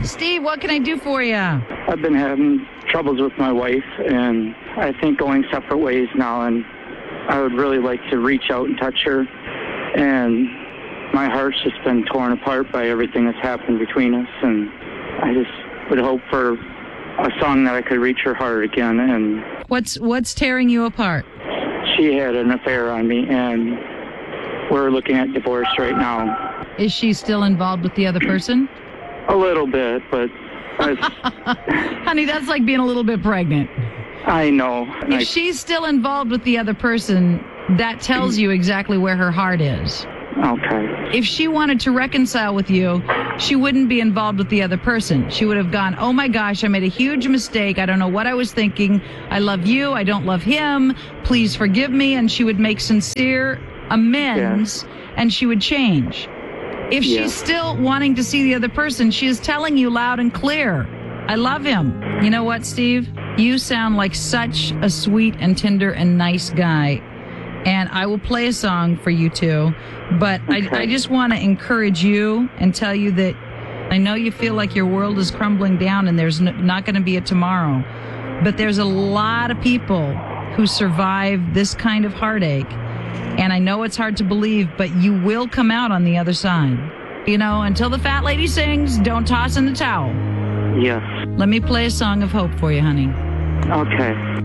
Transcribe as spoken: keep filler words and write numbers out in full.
Steve, what can I do for you? I've been having troubles with my wife, and I think going separate ways now, and I would really like to reach out and touch her. And my heart's just been torn apart by everything that's happened between us, and I just would hope for a song that I could reach her heart again. And What's what's tearing you apart? she had an affair on me, and we're looking at divorce right now. Is she still involved with the other person? A little bit, but I, Honey, that's like being a little bit pregnant. I know. If I, she's still involved with the other person, that tells you exactly where her heart is. okay. If she wanted to reconcile with you, she wouldn't be involved with the other person. She would have gone, oh my gosh, I made a huge mistake. I don't know what I was thinking. I love you. I don't love him. Please forgive me. And she would make sincere amends, yeah. and she would change. If Yeah. she's still wanting to see the other person, she is telling you loud and clear, I love him. You know what, Steve? You sound like such a sweet and tender and nice guy. And I will play a song for you two. But Okay. I, I just want to encourage you and tell you that I know you feel like your world is crumbling down and there's n- not going to be a tomorrow. But there's a lot of people who survive this kind of heartache. And I know it's hard to believe, but you will come out on the other side. You know, until the fat lady sings, don't toss in the towel. Yes. Let me play a song of hope for you, honey. Okay.